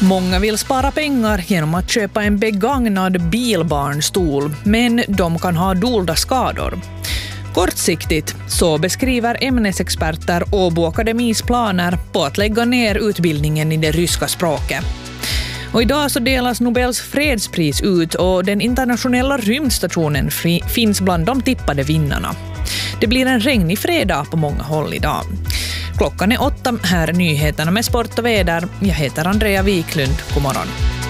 Många vill spara pengar genom att köpa en begagnad bilbarnstol, men de kan ha dolda skador. Kortsiktigt så beskriver ämnesexperter Åbo Akademis planer på att lägga ner utbildningen i det ryska språket. Och idag så delas Nobels fredspris ut och den internationella rymdstationen finns bland de tippade vinnarna. Det blir en regnig fredag på många håll idag. Klockan är 8, här är nyheterna med sport och väder. Jag heter Andrea Wiklund. God morgon.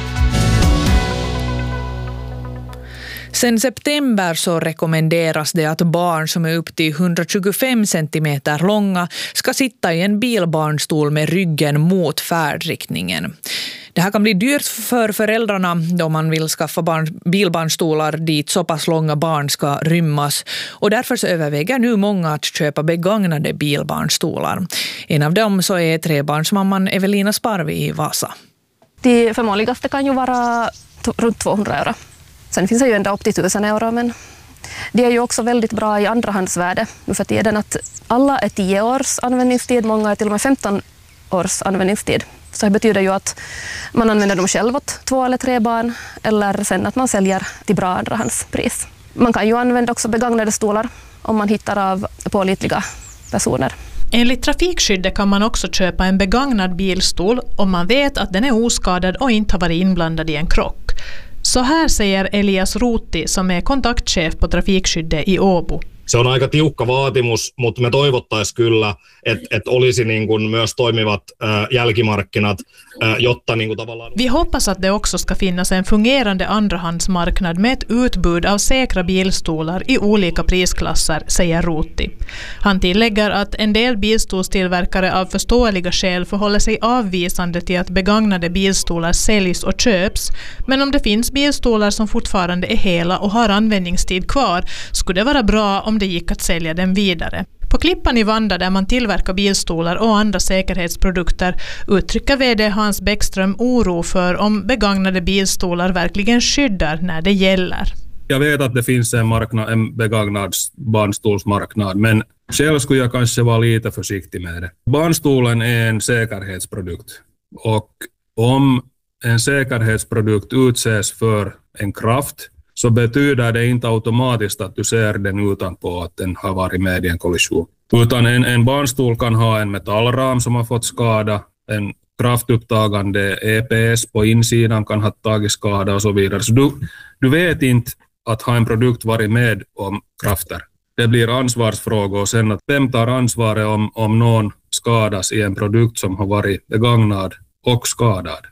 Sen september så rekommenderas det att barn som är upp till 125 cm långa ska sitta i en bilbarnstol med ryggen mot färdriktningen. Det här kan bli dyrt för föräldrarna då man vill skaffa bilbarnstolar dit så pass långa barn ska rymmas. Och därför så överväger nu många att köpa begagnade bilbarnstolar. En av dem så är trebarnsmamman Evelina Sparvi i Vasa. Det förmånligaste kan ju vara runt 200 euro. Sen finns det ju ända upp till 1000 euro, men det är ju också väldigt bra i andrahandsvärde nu för tiden att alla är 10 års användningstid, många är till och med 15 års användningstid. Så det betyder ju att man använder dem själv åt 2 eller 3 barn eller sen att man säljer till bra andrahandspris. Man kan ju använda också begagnade stolar om man hittar av pålitliga personer. Enligt trafikskyddet kan man också köpa en begagnad bilstol om man vet att den är oskadad och inte har varit inblandad i en krock. Så här säger Elias Ruutti som är kontaktchef på trafikskyddet i Åbo. Se on aika tiukka vaatimus, mutta me toivottaisiin kyllä, että olisi niin kuin myös toimivat jälkimarkkinat, jotta niin kuin tavallaan... Vi hoppas att det också ska finnas en fungerande andrahandsmarknad med ett utbud av säkra bilstolar i olika prisklasser, säger Ruutti. Han tillägger att en del bilstolstillverkare av förståeliga skäl förhåller sig avvisande till att begagnade bilstolar säljs och köps, men om det finns bilstolar som fortfarande är hela och har användningstid kvar skulle det vara bra om det gick att sälja dem vidare. På Klippan i Vanda där man tillverkar bilstolar och andra säkerhetsprodukter uttrycker vd Hans Bäckström oro för om begagnade bilstolar verkligen skyddar när det gäller. Jag vet att det finns en begagnad barnstolsmarknad, men själv skulle jag kanske vara lite försiktig med det. Barnstolen är en säkerhetsprodukt och om en säkerhetsprodukt utsätts för en kraft så betyder det inte automatiskt att du ser den utanpå att den har varit med i en kollision. Utan en barnstol kan ha en metallram som har fått skada, en kraftupptagande EPS på insidan kan ha tagit skada och så vidare. Så du vet inte att ha en produkt varit med om krafter. Det blir ansvarsfråga och sen att vem tar ansvaret om någon skadas i en produkt som har varit begagnad och skadad.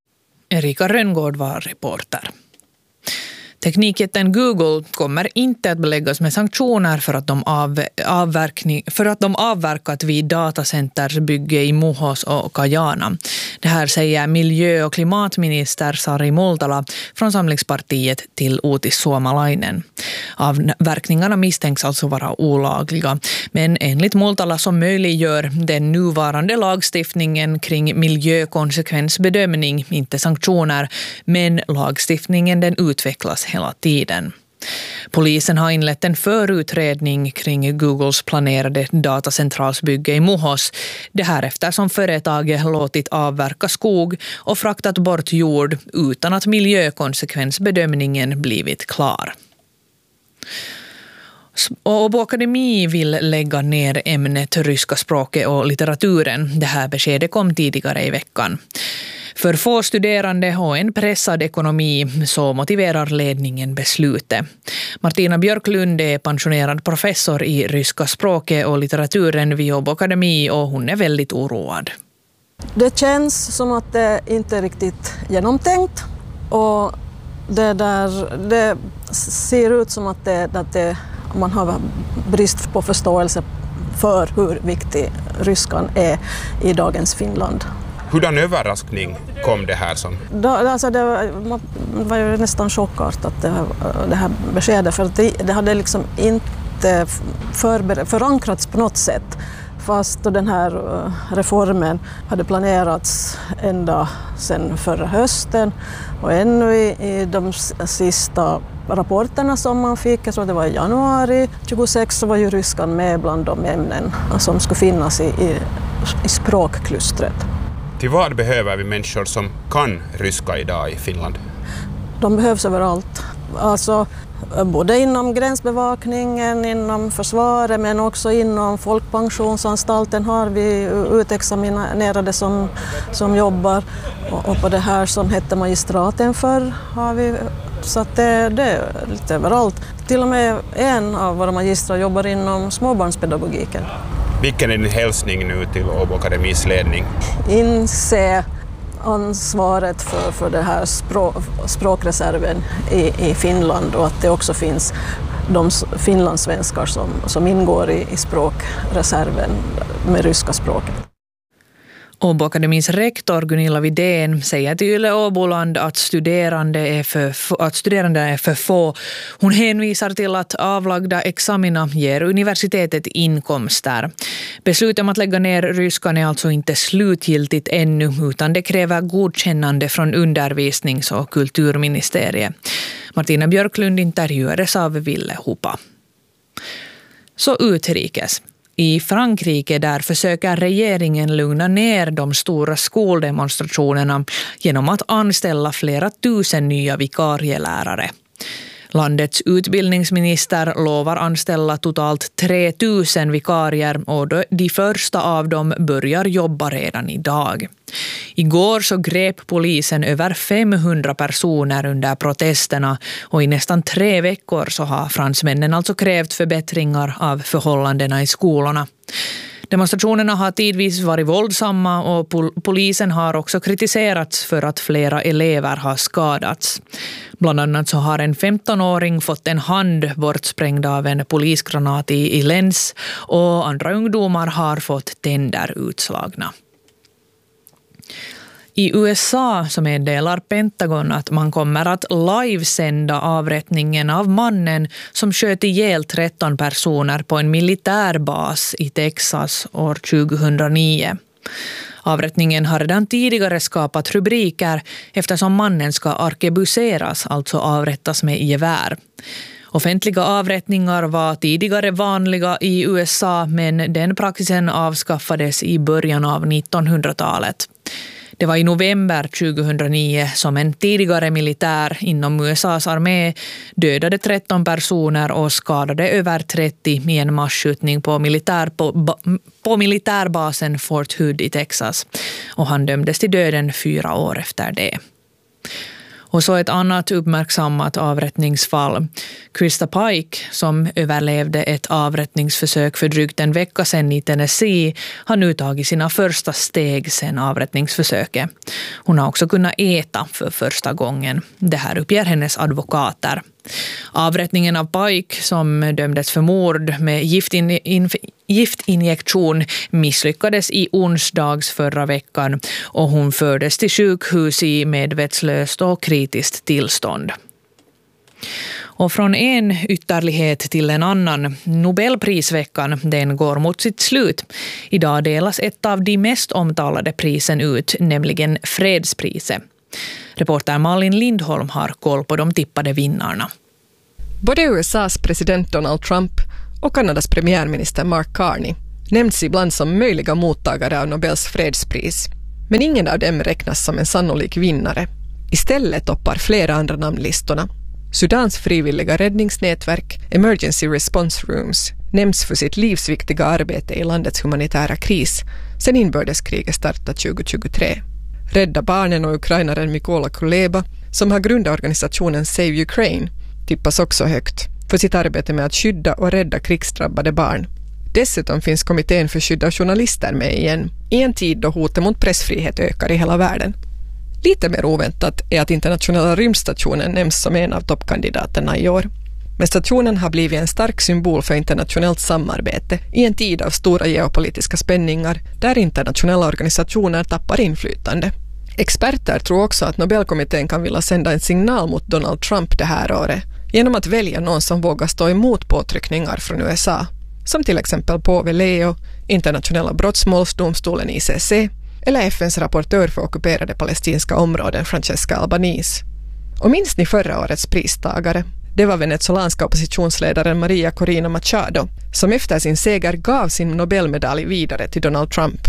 Erika Rönngård var reporter. Teknikjätten Google kommer inte att beläggas med sanktioner för att de avverkat vid datacentersbygge i Muhos och Kajana. Det här säger miljö- och klimatminister Sari Multala från Samlingspartiet till Uutis Suomalainen. Avverkningarna misstänks alltså vara olagliga, men enligt Multala så möjliggör den nuvarande lagstiftningen kring miljökonsekvensbedömning inte sanktioner, men lagstiftningen den utvecklas hela tiden. Polisen har inlett en förutredning kring Googles planerade datacentralsbygge i Muhos. Det här eftersom företaget låtit avverka skog och fraktat bort jord utan att miljökonsekvensbedömningen blivit klar. Åbo Akademi vill lägga ner ämnet ryska språket och litteraturen. Det här beskedet kom tidigare i veckan. För få studerande och en pressad ekonomi så motiverar ledningen beslutet. Martina Björklund är pensionerad professor i ryska språket och litteraturen vid Åbo Akademi och hon är väldigt oroad. Det känns som att det inte är riktigt genomtänkt och det ser ut som att man har brist på förståelse för hur viktig ryskan är i dagens Finland. Hurdan överraskning kom det här som? Man var ju nästan chockartat det här beskedet för att det hade liksom inte förankrats på något sätt. Fast den här reformen hade planerats ända sedan förra hösten och ännu i de sista rapporterna som man fick, jag tror det var i januari 26, så var ju ryskan med bland de ämnen som skulle finnas i språkklustret. Till vad behöver vi människor som kan ryska idag i Finland? De behövs överallt. Alltså, både inom gränsbevakningen, inom försvaret men också inom folkpensionsanstalten har vi utexaminerade som jobbar. Och på det här som hette magistraten förr har vi, så att det är lite överallt. Till och med en av våra magistrar jobbar inom småbarnspedagogiken. Vilken är din hälsning nu till Åbo Akademis ledning? Inse ansvaret för det här språkreserven i Finland och att det också finns de finlandssvenskar som ingår i språkreserven med ryska språket. Åbo Akademis rektor Gunilla Widén säger till Yle Åboland att studerande är för få. Hon hänvisar till att avlagda examina ger universitetet inkomster. Beslutet om att lägga ner ryskan är alltså inte slutgiltigt ännu utan det kräver godkännande från undervisnings- och kulturministeriet. Martina Björklund intervjuades av Ville Huppa. Så utrikes. I Frankrike där försöker regeringen lugna ner de stora skoldemonstrationerna genom att anställa flera tusen nya vikarielärare. Landets utbildningsminister lovar anställa totalt 3000 vikarier och de första av dem börjar jobba redan idag. Igår så grep polisen över 500 personer under protesterna och i nästan 3 veckor så har fransmännen alltså krävt förbättringar av förhållandena i skolorna. Demonstrationerna har tidvis varit våldsamma och polisen har också kritiserats för att flera elever har skadats. Bland annat så har en 15-åring fått en hand bortsprängd av en polisgranat i Lens och andra ungdomar har fått tänder utslagna. I USA så meddelar Pentagon att man kommer att livesända avrättningen av mannen som sköt ihjäl 13 personer på en militärbas i Texas år 2009. Avrättningen har redan tidigare skapat rubriker eftersom mannen ska arkebuseras, alltså avrättas med gevär. Offentliga avrättningar var tidigare vanliga i USA men den praxisen avskaffades i början av 1900-talet. Det var i november 2009 som en tidigare militär inom USAs armé dödade 13 personer och skadade över 30 i en masskjutning på militärbasen Fort Hood i Texas. Och han dömdes till döden 4 år efter det. Och så ett annat uppmärksammat avrättningsfall. Krista Pike, som överlevde ett avrättningsförsök för drygt en vecka sedan i Tennessee, har nu tagit sina första steg sedan avrättningsförsöket. Hon har också kunnat äta för första gången. Det här uppger hennes advokater. Avrättningen av Pike, som dömdes för mord med giftinjektion, misslyckades i onsdags förra veckan och hon fördes till sjukhus i medvetslöst och kritiskt tillstånd. Och från en ytterlighet till en annan. Nobelprisveckan, den går mot sitt slut. Idag delas ett av de mest omtalade prisen ut, nämligen fredspriset. Reporter Malin Lindholm har koll på de tippade vinnarna. Både USAs president Donald Trump och Kanadas premiärminister Mark Carney nämns ibland som möjliga mottagare av Nobels fredspris. Men ingen av dem räknas som en sannolik vinnare. Istället toppar flera andra namnlistorna. Sudans frivilliga räddningsnätverk Emergency Response Rooms nämns för sitt livsviktiga arbete i landets humanitära kris sedan inbördeskriget startade 2023. Rädda barnen och ukrainaren Mykola Kuleba, som har grundat organisationen Save Ukraine, tippas också högt för sitt arbete med att skydda och rädda krigsdrabbade barn. Dessutom finns kommittén för skydd av journalister med igen, i en tid då hotet mot pressfrihet ökar i hela världen. Lite mer oväntat är att internationella rymdstationen nämns som en av toppkandidaterna i år. Men stationen har blivit en stark symbol för internationellt samarbete i en tid av stora geopolitiska spänningar där internationella organisationer tappar inflytande. Experter tror också att Nobelkommittén kan vilja sända en signal mot Donald Trump det här året genom att välja någon som vågar stå emot påtryckningar från USA, som till exempel påve Leo, internationella brottsmålsdomstolen ICC eller FNs rapportör för ockuperade palestinska områden Francesca Albanese. Och minns ni förra årets pristagare? Det var venezolanska oppositionsledaren Maria Corina Machado som efter sin seger gav sin Nobelmedalj vidare till Donald Trump,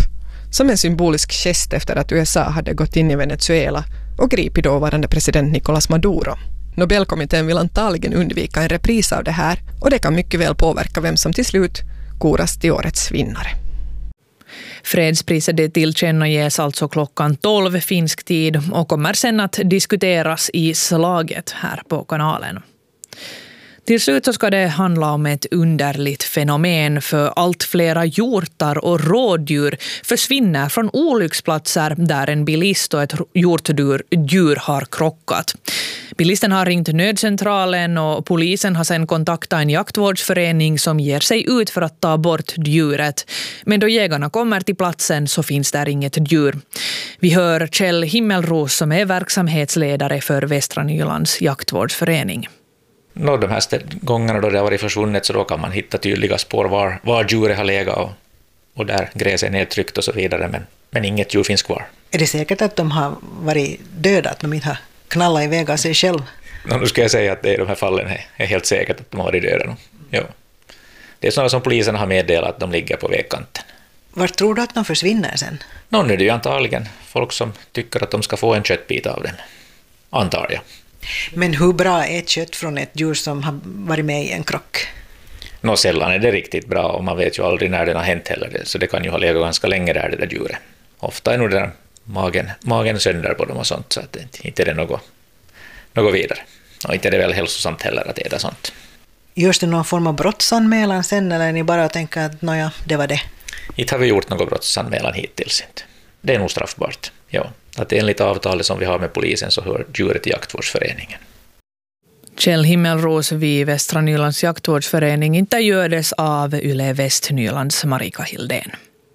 som en symbolisk gest efter att USA hade gått in i Venezuela och gripit dåvarande president Nicolás Maduro. Nobelkommittén vill antagligen undvika en repris av det här och det kan mycket väl påverka vem som till slut koras till årets vinnare. Fredspriset det tillkännages alltså klockan 12 finsk tid och kommer sen att diskuteras i slaget här på kanalen. Till slut så ska det handla om ett underligt fenomen för allt flera hjortar och rådjur försvinner från olycksplatser där en bilist och ett hjortdjur har krockat. Bilisten har ringt nödcentralen och polisen har sedan kontaktat en jaktvårdsförening som ger sig ut för att ta bort djuret. Men då jägarna kommer till platsen så finns där inget djur. Vi hör Kjell Himmelros som är verksamhetsledare för Västra Nylands jaktvårdsförening. De här gångerna då det har varit försvunnet så då kan man hitta tydliga spår var djuret har legat och där gräset är nedtryckt och så vidare, men inget djur finns kvar. Är det säkert att de har varit döda, att de inte har knallat iväg av sig själv? Nu ska jag säga att det i de här fallen är helt säkert att de har varit döda. Ja. Det är sådana som polisen har meddelat att de ligger på vägkanten. Vart tror du att de försvinner sen? Nu är det ju antagligen folk som tycker att de ska få en köttbit av den. Antar jag. Men hur bra är kött från ett djur som har varit med i en krock? Sällan är det riktigt bra och man vet ju aldrig när det har hänt heller. Så det kan ju ha legat ganska länge där det där djuret. Ofta är nog den magen sönder på dem och sånt så att inte är det något vidare. Och inte är det väl hälsosamt heller att äta sånt. Görs det någon form av brottsanmälan sen eller är ni bara tänker att det var det? Inte har vi gjort någon brottsanmälan hittills inte. Det är nog straffbart, ja. Att enligt avtalet som vi har med polisen så hör djuret till jaktvårdsföreningen. Kjell Himmelros vid Västra Nylands jaktvårdsförening intervjuades av Yle Västnylands Marika Hildén.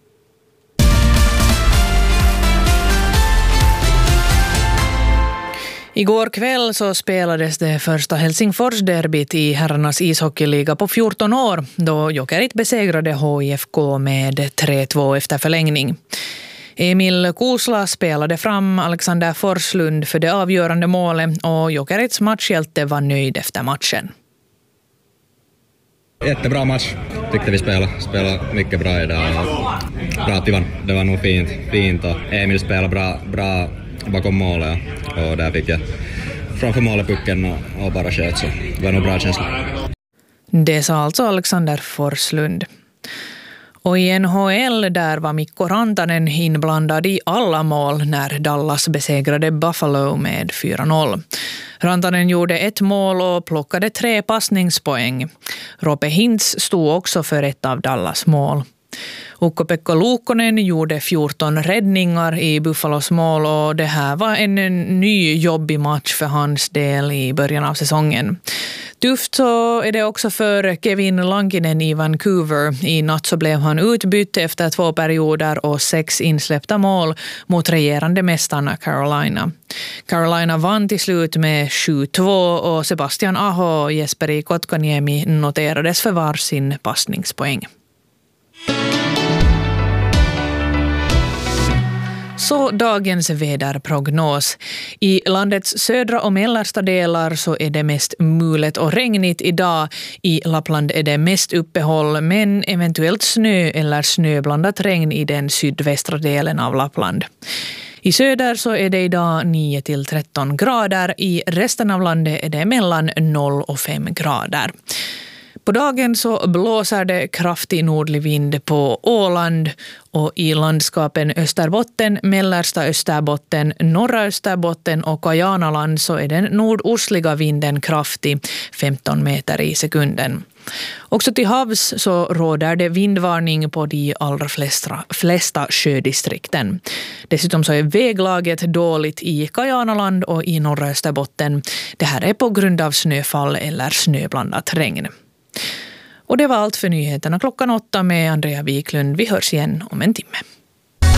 Igår kväll så spelades det första Helsingfors-derbyt i herrarnas ishockeyliga på 14 år då Jokerit besegrade HIFK med 3-2 efter förlängning. Emil Kusla spelade fram Alexander Forslund för det avgörande målet och Jokerits matchhjälte var nöjd efter matchen. Jättebra match tyckte vi spelade mycket bra idag. Bra att det var nog fint och Emil spelade bra bakom målet och där fick jag framför målet pucken och bara sköt så det var nog bra känsla. Det sa alltså Alexander Forslund. Och i NHL där var Mikko Rantanen inblandad i alla mål när Dallas besegrade Buffalo med 4-0. Rantanen gjorde 1 mål och plockade 3 passningspoäng. Roope Hintz stod också för ett av Dallas mål. Ukko-Pekka Luukkonen gjorde 14 räddningar i Buffalos mål och det här var en ny jobbig match för hans del i början av säsongen. Tufft så är det också för Kevin Lankinen i Vancouver. I natt så blev han utbytt efter 2 perioder och 6 insläppta mål mot regerande mästarna Carolina. Carolina vann till slut med 7-2 och Sebastian Aho och Jesperi Kotkaniemi noterades för varsin passningspoäng. Så dagens väderprognos. I landets södra och mellersta delar så är det mest mulet och regnigt idag. I Lappland är det mest uppehåll men eventuellt snö eller snöblandat regn i den sydvästra delen av Lappland. I söder så är det idag 9-13 grader. I resten av landet är det mellan 0 och 5 grader. På dagen så blåser det kraftig nordlig vind på Åland och i landskapen Österbotten, mellersta Österbotten, norra Österbotten och Kajanaland så är den nordostliga vinden kraftig, 15 meter i sekunden. Också till havs så råder det vindvarning på de allra flesta sjödistrikten. Dessutom så är väglaget dåligt i Kajanaland och i norra Österbotten. Det här är på grund av snöfall eller snöblandat regn. Och det var allt för nyheterna klockan 8 med Andrea Wiklund. Vi hörs igen om en timme.